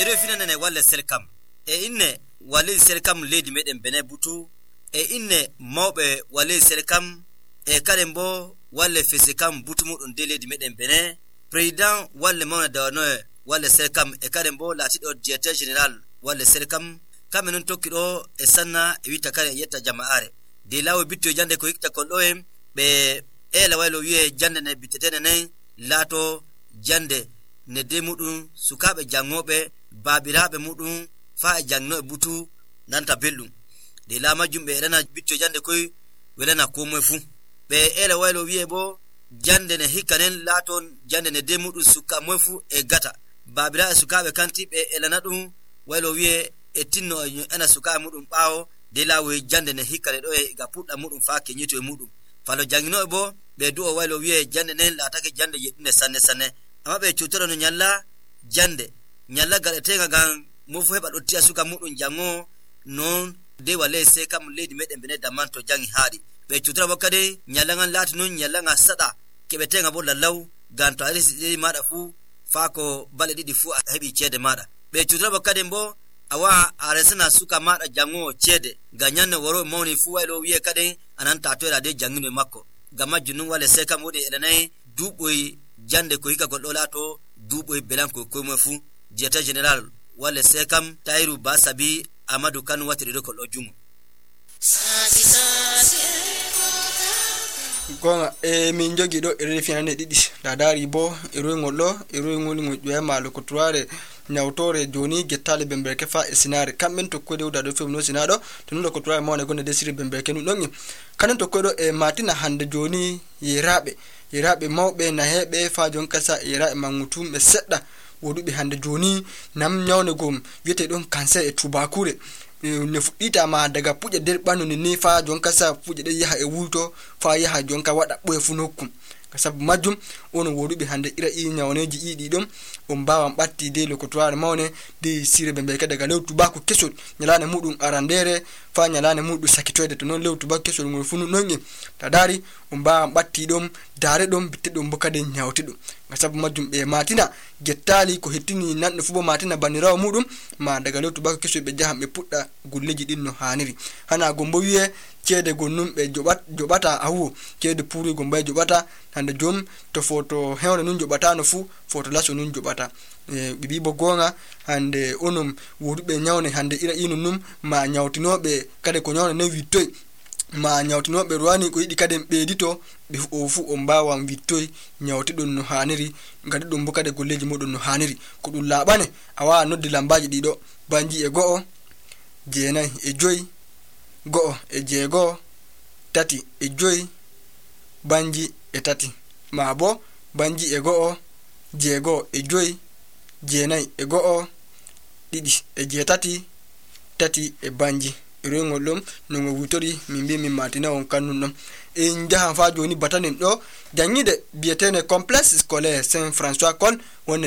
ero finane walla selkam inne wali selkam lady meden bene butu inne mawbe wali selkam kalen bo walla fisikam butu mudun de lady meden bene president walla mawna dawno walla selkam kalen bo latido directeur general walla selkam kamenon tokkido sanna wita kare yetta jama'are de lawo bitto jande ko hikta ko doem be ela waylo wiye jande ne bitetene ne lato jande ne de mudun sukabe jangobe babirabe mudun fa jangno butu nanta bellum de la majumbe rena bitto jande koy welana ko moy fu be ela waylo wiye bo jande ne hikanen lato jande ne de mudun suka moy fu gata babira sukabe kanti be elana dum waylo wiye tinno ana suka mudum bawo de lawo jande ne hikale do ga pudda mudum fa kenyito e mudum falo jangino bo be duo waylo wiye jande ne la take jande yedine sanne amma be cutoro no nyalla jande nyalla garetenga gan mofu heba do tiya suka mudum jango non de wale se kam lady meden bene damanto jangi haadi be cutoro bakade nyalla ngan lati non nyalla nga sada kebetenga bo lallaw ganto arisi mada fu fa ko bale didi fu hebi cede mada be cutoro bakade mbo awa aresina suka mada jango chede ganyanne woro mawni fu waylo wiye kade ananta toira de jangino makko gama junun wala seka modi elenay duboy jande ko hika goddo lato duboy belanko ko mo fu dieta general wala sekam tayru basabi amadu kan watiri ko do jumu gonga min jogi do refinane didi dadari bo ngollo ngoni ngudwe malo ko tuare nyawtore joni gettale bemberke fa sinare kamben to ko dewda do femno sinado to nulo ko tuare mawne gonde desiri bemberke nungi kanen to ko do matina hande joni yerabe mawbe na hebe fa jon kasa yerabe mangutum be sedda wodube hande joni nam nyawne gom wiete don cancer tubakure ne fudita ma daga puje der banu ni fa jon kasa puje de yaha wulto fa yaha jonka wada boye funokkum kasabu majum on wodube hande ira nyawneji idi dum bawan batti de lokotoare mawne de sire bembe ka daga lewtu baku kesol nyalane mudum arandere fa nyalane mudu sakitoede to non lewtu baku kesol ngol funu nongi tadari bawan batti dum dare dum bitte dum bokade nyawti dum kasabu majum be matina gettali ko hettini nan fubo matina banirawo mudum ma daga lewtu baku kesol be jaham be pudda gulleji dinno haniri hana gombo wiye cede gonnum be jobata awu cede puri gomba jobata hande jom to foto hewne nun jobata no fu foto laso nun jobata bibi bogonga hande onum wodube nyawne hande ira inunum ma nyawtinobe kade ko nyawne ne wittoy ma nyawtinobe ruwani ko yidi kade beedito be ofu bawan wittoy nyawti dun no haniri ngade dum bukade golleji modon no haniri ko dum labane awa noddi lambaji dido banji e go'o jeenay e joy go'o e jeego tati e joy banji e tati mabo banji e go'o jeego e joy jeenay e go'o didi e jeetati tati e banji rengolum no wutori mimbi mi matina on kannun e njaha fa joni batanen do jangide bietene complexe scolaire Saint François Col